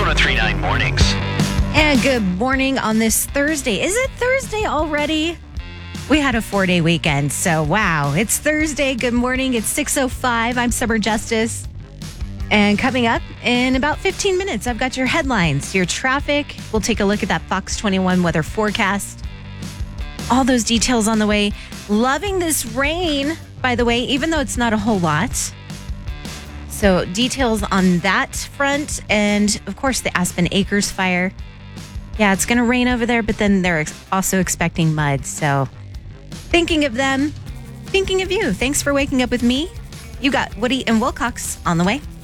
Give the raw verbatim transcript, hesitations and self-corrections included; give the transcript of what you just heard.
ten thirty-nine Mornings. And good morning on this Thursday. Is it Thursday already? We had a four-day weekend, so wow. It's Thursday. Good morning. It's six oh five. I'm Summer Justice. And coming up in about fifteen minutes, I've got your headlines, your traffic. We'll take a look at that Fox twenty-one weather forecast. All those details on the way. Loving this rain, by the way, even though it's not a whole lot. So details on that front. And, of course, the Aspen Acres fire. Yeah, it's going to rain over there, but then they're ex- also expecting mud. So thinking of them, thinking of you. Thanks for waking up with me. You got Woody and Wilcox on the way.